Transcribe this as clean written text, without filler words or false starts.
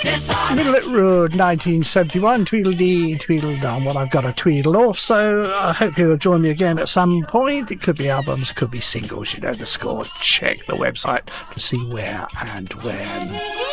Middle Road, 1971, Tweedledee, Tweedledum. Well, I've got a tweedle off, so I hope you'll join me again at some point. It could be albums, could be singles, you know the score. Check the website to see where and when.